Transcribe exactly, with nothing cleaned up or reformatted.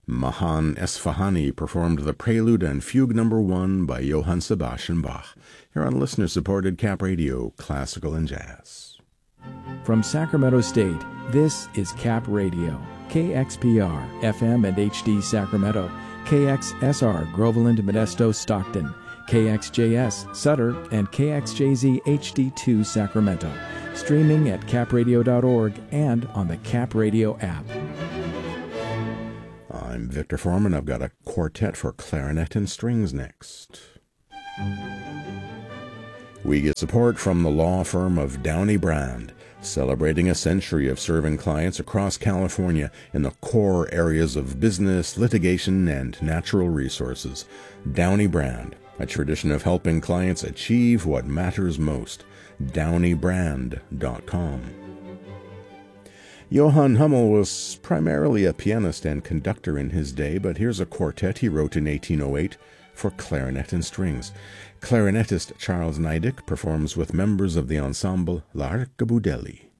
Mahan Esfahani performed the Prelude and Fugue Number One by Johann Sebastian Bach, here on listener-supported Cap Radio, Classical and Jazz. From Sacramento State, this is Cap Radio, K X P R, F M and H D Sacramento, K X S R, Groveland, Modesto, Stockton, K X J S, Sutter, and K X J Z H D two, Sacramento. Streaming at cap radio dot org and on the Cap Radio app. I'm Victor Foreman. I've got a quartet for clarinet and strings next. We get support from the law firm of Downey Brand, celebrating a century of serving clients across California in the core areas of business, litigation, and natural resources. Downey Brand, a tradition of helping clients achieve what matters most. downey brand dot com. Johann Hummel was primarily a pianist and conductor in his day, but here's a quartet he wrote in eighteen oh eight for clarinet and strings. Clarinetist Charles Neidick performs with members of the ensemble L'Arcaboudelli.